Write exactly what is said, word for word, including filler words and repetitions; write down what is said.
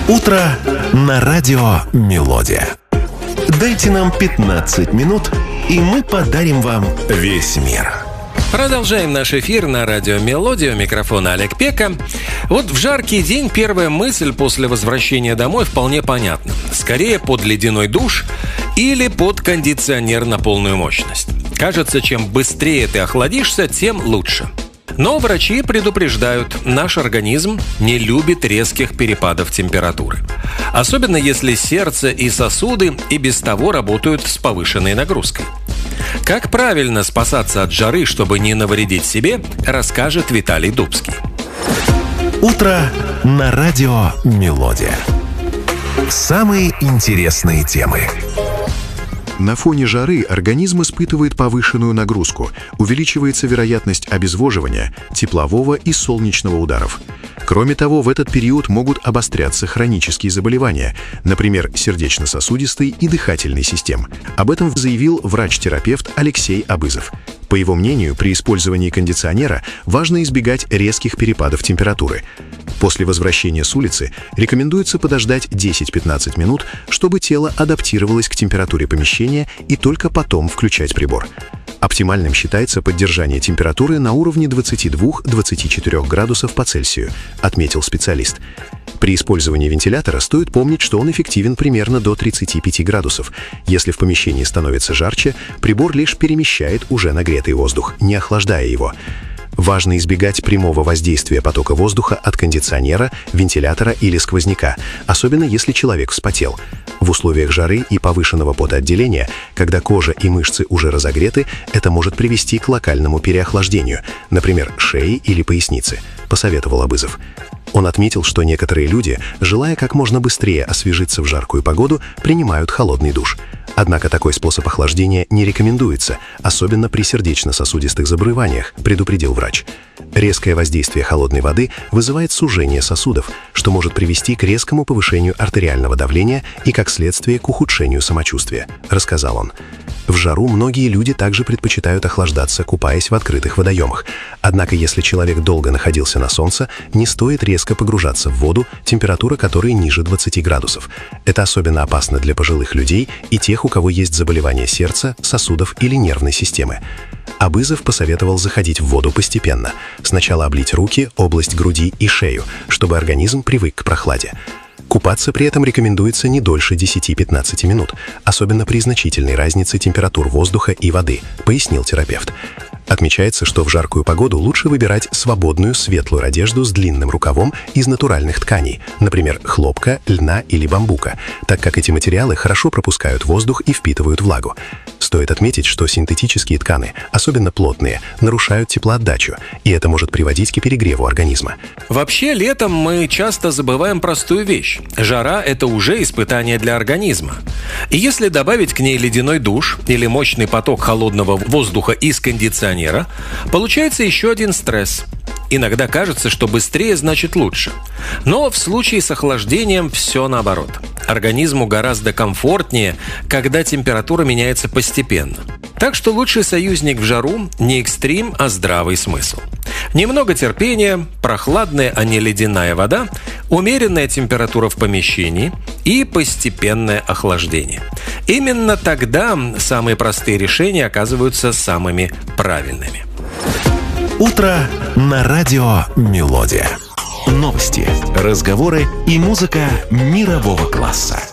Утро на радио «Мелодия». Дайте нам пятнадцать минут, и мы подарим вам весь мир. Продолжаем наш эфир на радио «Мелодия». У микрофона Олег Пека. Вот в жаркий день первая мысль после возвращения домой вполне понятна. Скорее под ледяной душ или под кондиционер на полную мощность. Кажется, чем быстрее ты охладишься, тем лучше. Но врачи предупреждают, наш организм не любит резких перепадов температуры. Особенно если сердце и сосуды и без того работают с повышенной нагрузкой. Как правильно спасаться от жары, чтобы не навредить себе, расскажет Виталий Дубский. Утро на радио «Мелодия». Самые интересные темы. На фоне жары организм испытывает повышенную нагрузку, увеличивается вероятность обезвоживания, теплового и солнечного ударов. Кроме того, в этот период могут обостряться хронические заболевания, например, сердечно-сосудистой и дыхательной систем. Об этом заявил врач-терапевт Алексей Абызов. По его мнению, при использовании кондиционера важно избегать резких перепадов температуры. После возвращения с улицы рекомендуется подождать десять-пятнадцать минут, чтобы тело адаптировалось к температуре помещения, и только потом включать прибор. Оптимальным считается поддержание температуры на уровне двадцати двух — двадцати четырёх градусов по Цельсию, отметил специалист. При использовании вентилятора стоит помнить, что он эффективен примерно до тридцати пяти градусов. Если в помещении становится жарче, прибор лишь перемещает уже нагретый воздух, не охлаждая его. Важно избегать прямого воздействия потока воздуха от кондиционера, вентилятора или сквозняка, особенно если человек вспотел. В условиях жары и повышенного потоотделения, когда кожа и мышцы уже разогреты, это может привести к локальному переохлаждению, например, шеи или поясницы, посоветовал Абызов. Он отметил, что некоторые люди, желая как можно быстрее освежиться в жаркую погоду, принимают холодный душ. Однако такой способ охлаждения не рекомендуется, особенно при сердечно-сосудистых заболеваниях, предупредил врач. Резкое воздействие холодной воды вызывает сужение сосудов, что может привести к резкому повышению артериального давления и, как следствие, к ухудшению самочувствия, рассказал он. В жару многие люди также предпочитают охлаждаться, купаясь в открытых водоемах. Однако, если человек долго находился на солнце, не стоит резко погружаться в воду, температура которой ниже двадцати градусов. Это особенно опасно для пожилых людей и тех, у кого есть заболевания сердца, сосудов или нервной системы. Абызов посоветовал заходить в воду постепенно. Сначала облить руки, область груди и шею, чтобы организм привык к прохладе. Купаться при этом рекомендуется не дольше десяти-пятнадцати минут, особенно при значительной разнице температур воздуха и воды, пояснил терапевт. Отмечается, что в жаркую погоду лучше выбирать свободную светлую одежду с длинным рукавом из натуральных тканей, например, хлопка, льна или бамбука, так как эти материалы хорошо пропускают воздух и впитывают влагу. Стоит отметить, что синтетические ткани, особенно плотные, нарушают теплоотдачу, и это может приводить к перегреву организма. Вообще, летом мы часто забываем простую вещь. Жара – это уже испытание для организма. И если добавить к ней ледяной душ или мощный поток холодного воздуха из кондиционера, получается еще один стресс. Иногда кажется, что быстрее значит лучше. Но в случае с охлаждением все наоборот. Организму гораздо комфортнее, когда температура меняется постепенно. Так что лучший союзник в жару не экстрим, а здравый смысл. Немного терпения, прохладная, а не ледяная вода, умеренная температура в помещении и постепенное охлаждение. Именно тогда самые простые решения оказываются самыми правильными. Утро на радио «Мелодия». Новости, разговоры и музыка мирового класса.